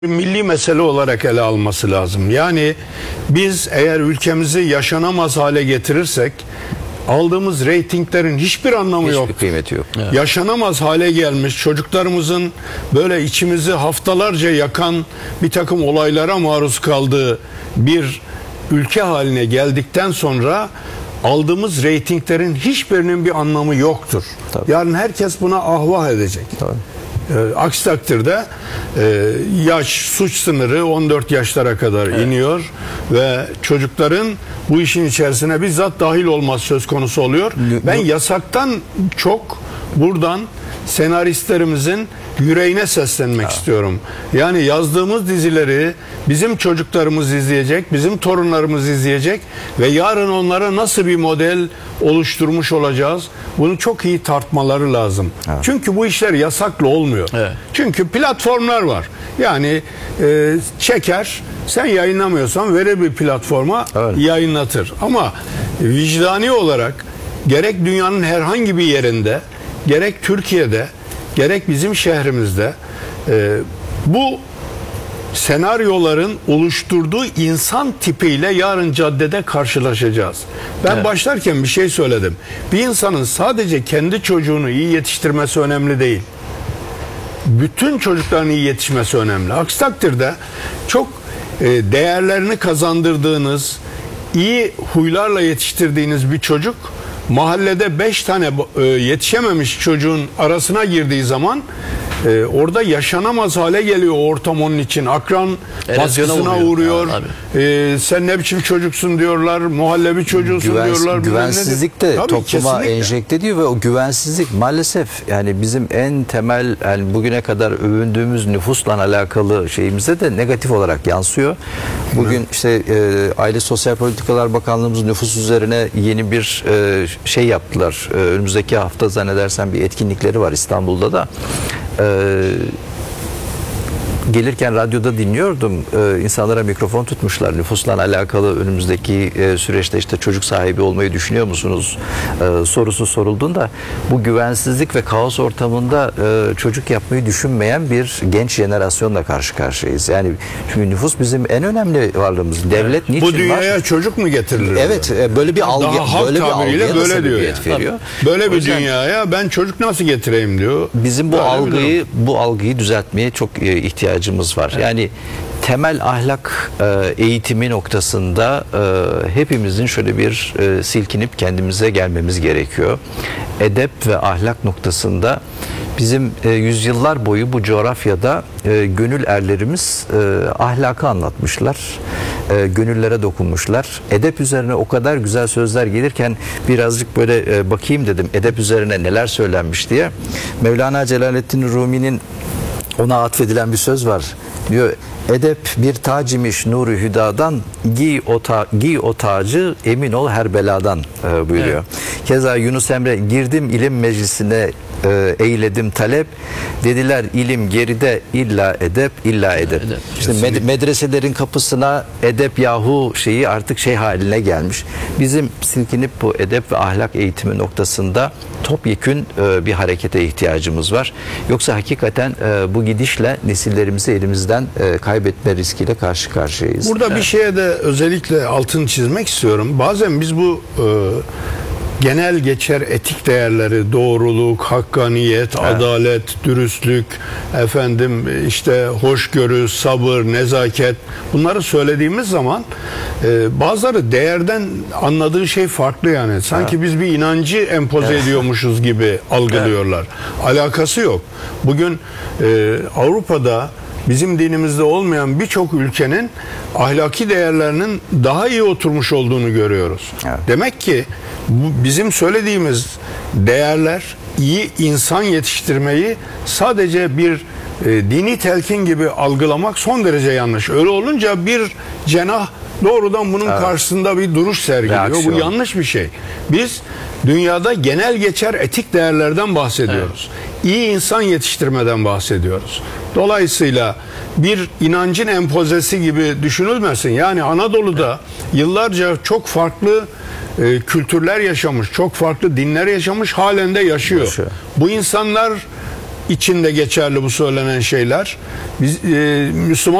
Milli mesele olarak ele alması lazım. Yani biz eğer ülkemizi yaşanamaz hale getirirsek aldığımız reytinglerin hiçbir anlamı yok. Hiçbir kıymeti yok. Evet. Yaşanamaz hale gelmiş çocuklarımızın böyle içimizi haftalarca yakan bir takım olaylara maruz kaldığı bir ülke haline geldikten sonra aldığımız reytinglerin hiçbirinin bir anlamı yoktur. Tabii. Yarın herkes buna ahvah edecek. Tabii. Aksi takdirde suç sınırı 14 yaşlara kadar iniyor ve çocukların bu işin içerisine bizzat dahil olması söz konusu oluyor. Ben yasaktan çok buradan senaristlerimizin yüreğine seslenmek istiyorum. Yani yazdığımız dizileri bizim çocuklarımız izleyecek, bizim torunlarımız izleyecek ve yarın onlara nasıl bir model oluşturmuş olacağız? Bunu çok iyi tartmaları lazım. Evet. Çünkü bu işler yasakla olmuyor. Evet. Çünkü platformlar var. Yani çeker, sen yayınlamıyorsan verir bir platforma, evet, yayınlatır. Ama vicdani olarak gerek dünyanın herhangi bir yerinde, gerek Türkiye'de, gerek bizim şehrimizde bu senaryoların oluşturduğu insan tipiyle yarın caddede karşılaşacağız. Ben başlarken bir şey söyledim. Bir insanın sadece kendi çocuğunu iyi yetiştirmesi önemli değil. Bütün çocukların iyi yetişmesi önemli. Aksi takdirde çok değerlerini kazandırdığınız, iyi huylarla yetiştirdiğiniz bir çocuk mahallede 5 tane yetişememiş çocuğun arasına girdiği zaman orada yaşanamaz hale geliyor ortam onun için. Akran baskısına uğruyor. Sen ne biçim çocuksun diyorlar. Muhallebi çocuğusun diyorlar. Güvensizlik de topluma kesinlikle enjekte ediyor ve o güvensizlik maalesef yani bizim en temel yani bugüne kadar övündüğümüz nüfusla alakalı şeyimize de negatif olarak yansıyor. Bugün işte Aile Sosyal Politikalar Bakanlığımız nüfus üzerine yeni bir şey yaptılar. Önümüzdeki hafta zannedersem bir etkinlikleri var İstanbul'da da. Gelirken radyoda dinliyordum. İnsanlara mikrofon tutmuşlar. Nüfusla alakalı önümüzdeki süreçte işte çocuk sahibi olmayı düşünüyor musunuz? Sorusu sorulduğunda bu güvensizlik ve kaos ortamında çocuk yapmayı düşünmeyen bir genç jenerasyonla karşı karşıyayız. Yani çünkü nüfus bizim en önemli varlığımız. Devlet niçin var? Bu dünyaya çocuk mu getirilir? Evet, böyle bir algı, böyle diyor. Veriyor. Böyle bir dünyaya ben çocuk nasıl getireyim diyor. Bizim bu algıyı düzeltmeye çok ihtiyacımız var. Yani temel ahlak eğitimi noktasında hepimizin şöyle bir silkinip kendimize gelmemiz gerekiyor. Edep ve ahlak noktasında bizim yüzyıllar boyu bu coğrafyada gönül erlerimiz ahlakı anlatmışlar. Gönüllere dokunmuşlar. Edep üzerine o kadar güzel sözler gelirken birazcık böyle bakayım dedim. Edep üzerine neler söylenmiş diye. Mevlana Celaleddin Rumi'nin ona atfedilen bir söz var. Diyor, edep bir tac imiş nuru hüdadan, giy o tacı emin ol her beladan buyuruyor. Evet. Keza Yunus Emre girdim ilim meclisine eyledim talep, dediler ilim geride illa edep illa edep. İşte medreselerin kapısına edep yahu şeyi artık şey haline gelmiş. Bizim silkinip bu edep ve ahlak eğitimi noktasında topyekün bir harekete ihtiyacımız var. Yoksa hakikaten bu gidişle nesillerimizi elimizden kaybetme riskiyle karşı karşıyayız. Burada bir şeye de özellikle altını çizmek istiyorum. Bazen biz bu genel geçer etik değerleri, doğruluk, hakkaniyet, adalet, dürüstlük, işte hoşgörü, sabır, nezaket, bunları söylediğimiz zaman bazıları değerden anladığı şey farklı yani. Sanki biz bir inancı empoze ediyormuşuz gibi algılıyorlar. Alakası yok. Bugün Avrupa'da bizim dinimizde olmayan birçok ülkenin ahlaki değerlerinin daha iyi oturmuş olduğunu görüyoruz. Evet. Demek ki bizim söylediğimiz değerler iyi insan yetiştirmeyi sadece bir dini telkin gibi algılamak son derece yanlış. Öyle olunca bir cenah doğrudan bunun karşısında bir duruş sergiliyor. Reaksiyon. Bu yanlış bir şey. Biz dünyada genel geçer etik değerlerden bahsediyoruz. İyi insan yetiştirmeden bahsediyoruz. Dolayısıyla bir inancın empozesi gibi düşünülmesin. Yani Anadolu'da yıllarca çok farklı kültürler yaşamış, çok farklı dinler yaşamış, halen de yaşıyor. Bu insanlar için de geçerli bu söylenen şeyler. Biz Müslüman